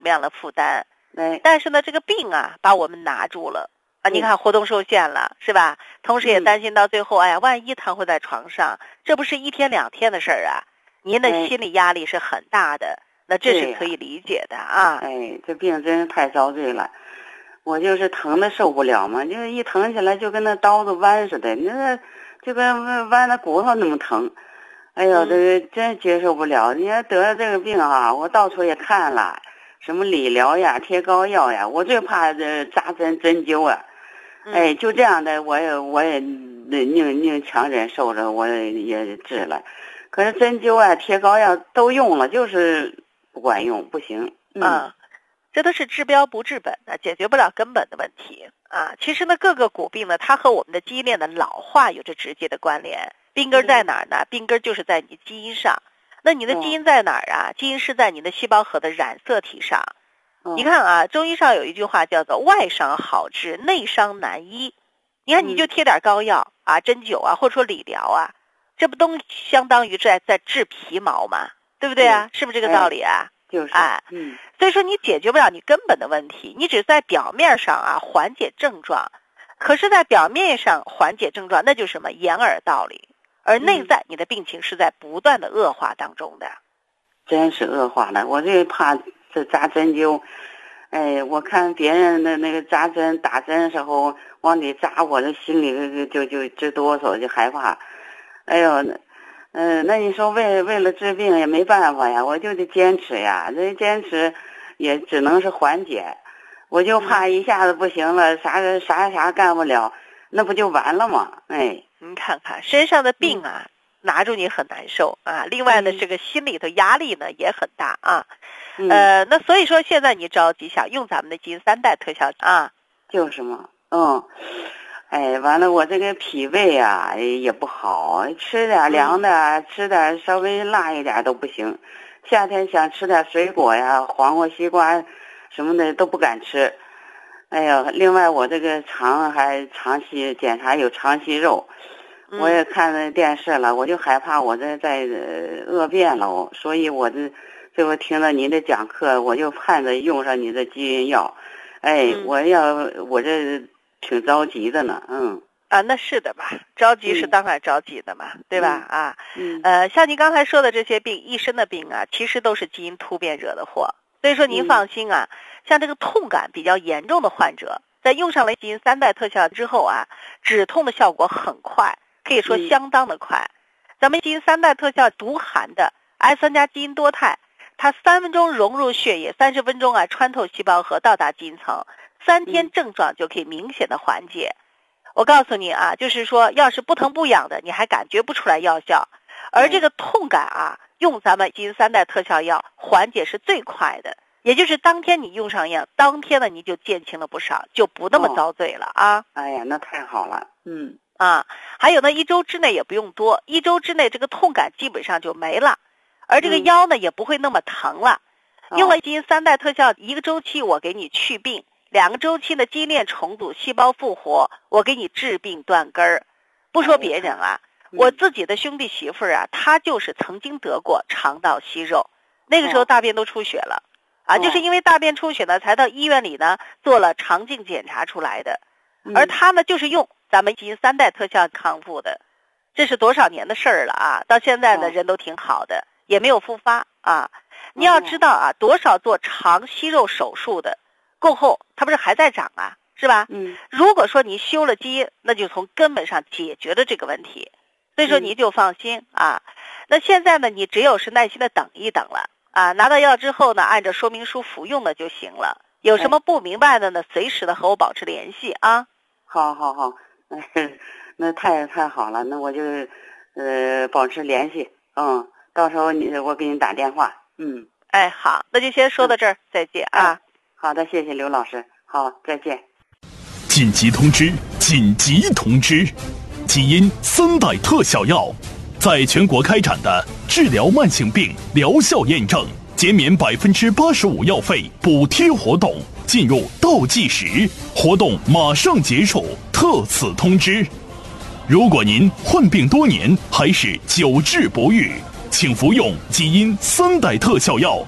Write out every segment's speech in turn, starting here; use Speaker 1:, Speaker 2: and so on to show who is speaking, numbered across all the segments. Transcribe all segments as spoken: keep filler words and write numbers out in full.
Speaker 1: 么样的负担。
Speaker 2: 哎，
Speaker 1: 但是呢，这个病啊，把我们拿住了啊！你看活动受限了，是吧？同时也担心到最后，哎呀，万一瘫痪在床上，这不是一天两天的事儿啊！您的心理压力是很大的，那这是可以理解的啊。
Speaker 2: 哎，这病真是太遭罪了，我就是疼的受不了嘛，就是一疼起来就跟那刀子剜似的，那就跟剜那骨头那么疼。哎呦，这个真接受不了！你要得了这个病啊，我到处也看了。什么理疗呀，贴膏药呀，我最怕这扎针针灸啊，
Speaker 1: 嗯、
Speaker 2: 哎，就这样的，我也我也宁宁强忍受着，我也也治了。可是针灸啊、贴膏药都用了，就是不管用，不行。
Speaker 1: 嗯，啊、这都是治标不治本的，解决不了根本的问题啊。其实呢，各个骨病呢，它和我们的基因链的老化有着直接的关联。病根在哪儿呢？病根就是在你基因上。那你的基因在哪儿啊？基因是在你的细胞核的染色体上。你看啊，中医上有一句话叫做外伤好治，内伤难医。你看，你就贴点膏药啊、针灸啊，或者说理疗啊，这不都相当于在在治皮毛吗？对不对啊？是不是这个道理啊？
Speaker 2: 就是
Speaker 1: 哎，
Speaker 2: 嗯，
Speaker 1: 所以说你解决不了你根本的问题，你只在表面上啊缓解症状，可是在表面上缓解症状，那就是什么掩耳盗铃。而内在你的病情是在不断的恶化当中的，
Speaker 2: 真是恶化了。我最怕这扎针灸，哎，我看别人的那个扎针打针的时候往里扎，我的心里就就直哆嗦，就害怕。哎呦，嗯、呃，那你说为为了治病也没办法呀，我就得坚持呀。这坚持也只能是缓解，我就怕一下子不行了，啥啥啥干不了，那不就完了吗？哎。
Speaker 1: 您看看身上的病啊、嗯、拿住你很难受啊，另外呢、嗯、这个心里头压力呢也很大啊、嗯、呃，那所以说现在你着急想用咱们的基因三代特效啊，
Speaker 2: 就是嘛，嗯，哎，完了我这个脾胃啊也不好，吃点凉的、嗯、吃点稍微辣一点都不行，夏天想吃点水果呀，黄瓜西瓜什么的都不敢吃。哎呀，另外我这个肠还肠息检查有肠息肉，我也看那电视了，我就害怕我这在恶变了，所以我这这我听了您的讲课，我就盼着用上你的基因药。哎，我要我这挺着急的呢，嗯。
Speaker 1: 啊，那是的吧，着急是当然着急的嘛，嗯、对吧？啊，
Speaker 2: 嗯，
Speaker 1: 呃，像您刚才说的这些病，一身的病啊，其实都是基因突变惹的祸。所以说您放心啊，嗯、像这个痛感比较严重的患者，在用上了基因三代特效之后啊，止痛的效果很快，可以说相当的快。嗯、咱们基因三代特效独含的 I 三 加基因多肽，它三分钟融入血液，三十分钟啊穿透细胞核到达基因层，三天症状就可以明显的缓解。我告诉你啊，就是说要是不疼不痒的，你还感觉不出来药效，而这个痛感啊，用咱们基因三代特效药缓解是最快的，也就是当天你用上药，当天呢你就减轻了不少，就不那么遭罪了啊。
Speaker 2: 哦、哎呀，那太好了，嗯
Speaker 1: 啊，还有呢，一周之内也不用多，一周之内这个痛感基本上就没了，而这个腰呢、嗯、也不会那么疼了。用了基因三代特效，一个周期我给你去病，两个周期的基因链重组、细胞复活，我给你治病断根儿。不说别人啊。我自己的兄弟媳妇儿啊，她就是曾经得过肠道息肉，那个时候大便都出血了，啊，就是因为大便出血呢，才到医院里呢做了肠镜检查出来的，而她呢就是用咱们基因三代特效康复的，这是多少年的事儿了啊！到现在呢人都挺好的，也没有复发啊。你要知道啊，多少做肠息肉手术的过后，它不是还在长啊，是吧？
Speaker 2: 嗯，
Speaker 1: 如果说你修了基因，那就从根本上解决了这个问题。所以说你就放心啊，那现在呢，你只有是耐心的等一等了啊，拿到药之后呢，按照说明书服用了就行了。有什么不明白的呢，随时的和我保持联系啊。
Speaker 2: 好好好，那太太好了，那我就呃保持联系，嗯，到时候你我给你打电话，嗯。
Speaker 1: 哎，好，那就先说到这儿，嗯、再见啊、哎。
Speaker 2: 好的，谢谢刘老师，好，再见。
Speaker 3: 紧急通知！紧急通知！基因三代特效药在全国开展的治疗慢性病疗效验证，减免百分之八十五药费补贴活动进入倒计时，活动马上结束，特此通知。如果您患病多年还是久治不愈，请服用基因三代特效药。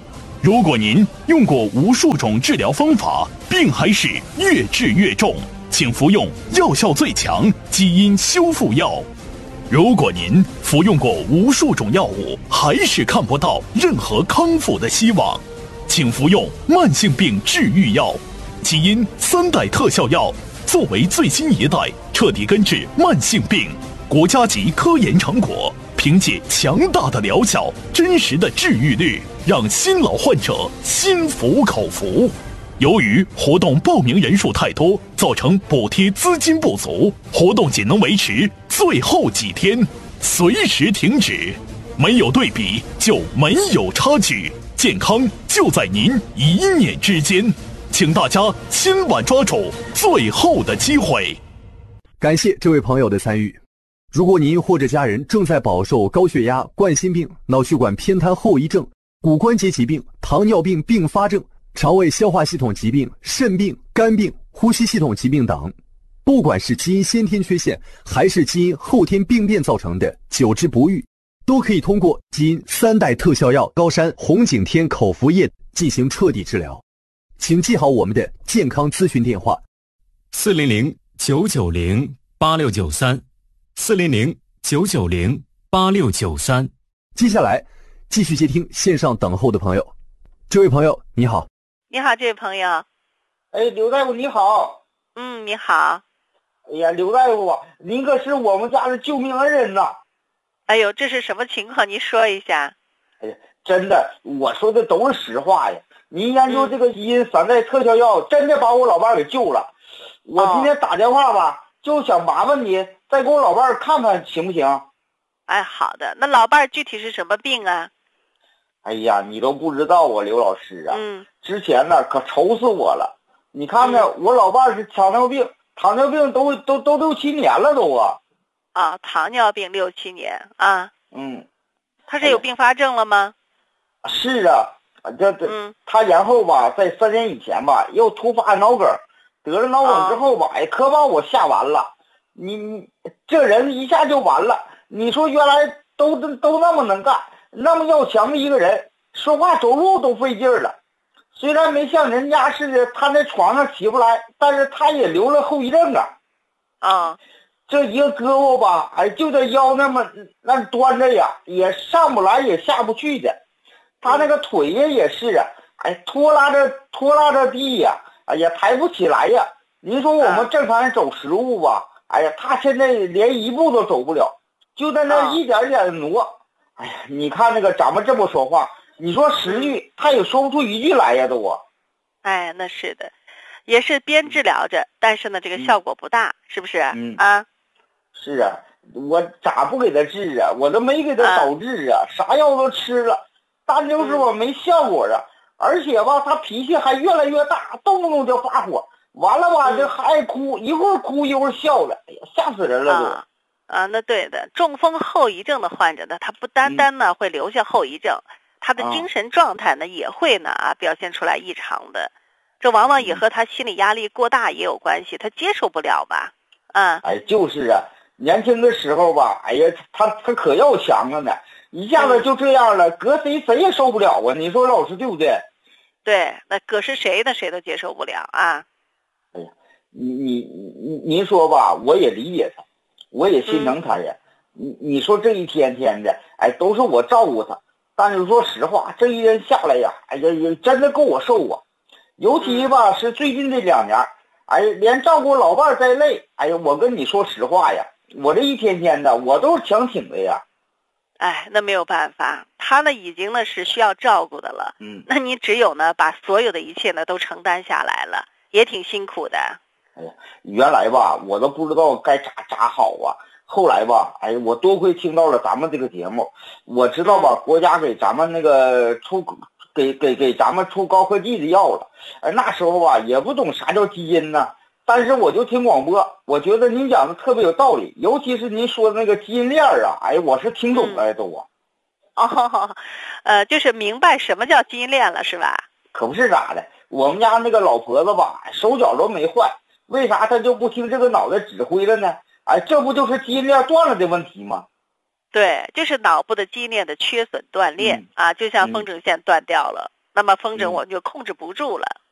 Speaker 3: 如果您用过无数种治疗方法，病还是越治越重，请服用药效最强基因修复药。如果您服用过无数种药物，还是看不到任何康复的希望，请服用慢性病治愈药基因三代特效药。作为最新一代彻底根治慢性病，国家级科研成果，凭借强大的疗效、真实的治愈率，让新老患者心服口服。由于活动报名人数太多，造成补贴资金不足，活动仅能维持最后几天，随时停止。没有对比就没有差距，健康就在您一念之间。请大家千万抓住最后的机会。
Speaker 4: 感谢这位朋友的参与。如果您或者家人正在饱受高血压、冠心病、脑血管偏瘫后遗症、骨关节疾病、糖尿病并发症、肠胃消化系统疾病、肾病、肝病、呼吸系统疾病等，不管是基因先天缺陷还是基因后天病变造成的久治不愈，都可以通过基因三代特效药高山红景天口服液进行彻底治疗。请记好我们的健康咨询电话：
Speaker 5: 四零零九九零八六九三，四零零九九零八六九三。
Speaker 4: 接下来继续接听线上等候的朋友。这位朋友你好。
Speaker 1: 你好，这位朋友。
Speaker 6: 哎，刘大夫你好。
Speaker 1: 嗯，你好。
Speaker 6: 哎呀，刘大夫，您可是我们家的救命恩人呐。
Speaker 1: 哎呦，这是什么情况？您说一下。
Speaker 6: 哎呀，真的，我说的都是实话呀。您研究这个基因三代特效药，真的把我老伴儿给救了。我今天打电话吧，哦、就想麻烦你再给我老伴儿看看行不行？
Speaker 1: 哎，好的。那老伴儿具体是什么病啊？
Speaker 6: 哎呀，你都不知道啊，刘老师啊。
Speaker 1: 嗯。
Speaker 6: 之前呢，可愁死我了。你看看，嗯、我老伴儿是糖尿病，糖尿病都都都六七年了都啊。
Speaker 1: 啊，糖尿病六七年啊。
Speaker 6: 嗯。
Speaker 1: 他是有并发症了吗？
Speaker 6: 哎、是啊。这这、嗯，他然后吧，在三年以前吧，又突发脑梗，得了脑梗之后吧，哎、哦，可把我吓完了。你你这人一下就完了。你说原来都都都那么能干，那么要强的一个人，说话走路都费劲了。虽然没像人家似的瘫在床上起不来，但是他也留了后遗症啊。
Speaker 1: 啊、哦，
Speaker 6: 这一个胳膊吧，哎，就这腰那么那端着呀，也上不来也下不去的。他那个腿呀也是啊，哎，拖拉着拖拉着地呀，哎呀，抬不起来呀。您说我们正常人走十步吧，哎呀，他现在连一步都走不了，就在那一点一点的挪。哎呀，你看那个咱们这么说话，你说十句他也说不出一句来呀，都啊。
Speaker 1: 哎，那是的，也是边治疗着，但是呢，这个效果不大，嗯、是不是？嗯啊，
Speaker 6: 是啊，我咋不给他治啊？我都没给他导治啊，啊啥药都吃了。但就是我没效果啊、嗯，而且吧，他脾气还越来越大，动不动就发火，完了吧，就还爱哭，一会儿哭一会儿笑的，哎呀，吓死人了都。
Speaker 1: 啊，啊那对的，中风后遗症的患者呢，他不单单呢、嗯、会留下后遗症，他的精神状态呢、啊、也会呢啊表现出来异常的，这往往也和他心理压力过大也有关系，他接受不了吧？啊，
Speaker 6: 哎，就是啊，年轻的时候吧，哎呀，他他可要强了呢。一下子就这样了，搁谁谁也受不了啊！你说老师对不对？
Speaker 1: 对，那搁是谁的谁都接受不了啊！
Speaker 6: 哎呀，你你你您说吧，我也理解他，我也心疼他呀。你、嗯、你说这一天天的，哎，都是我照顾他，但是说实话，这一天下来呀，哎呀呀，真的够我受啊！尤其吧是最近这两年，哎，连照顾老伴在内，哎呀，我跟你说实话呀，我这一天天的，我都是强挺的呀。
Speaker 1: 哎，那没有办法，他呢已经呢是需要照顾的了，嗯，那你只有呢把所有的一切呢都承担下来了，也挺辛苦的。
Speaker 6: 哎呀，原来吧我都不知道该咋咋好啊，后来吧，哎，我多亏听到了咱们这个节目，我知道吧，国家给咱们那个出给给给咱们出高科技的药了，哎，那时候吧也不懂啥叫基因呢。但是我就听广播，我觉得您讲的特别有道理，尤其是您说的那个基因链啊，哎，我是听懂了都啊。
Speaker 1: 哦，呃，就是明白什么叫基因链了，是吧？
Speaker 6: 可不是咋的，我们家那个老婆子吧，手脚都没坏，为啥她就不听这个脑袋指挥了呢？哎，这不就是基因链断了的问题吗？
Speaker 1: 对，就是脑部的基因链的缺损断裂、嗯、啊，就像风筝线断掉了。 那么风疹
Speaker 4: 嗯
Speaker 1: 我就控制不住了。